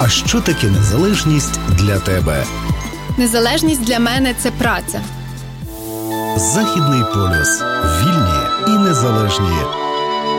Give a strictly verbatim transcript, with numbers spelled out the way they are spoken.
А що таке незалежність для тебе? Незалежність для мене – це праця. Західний полюс. Вільні і незалежні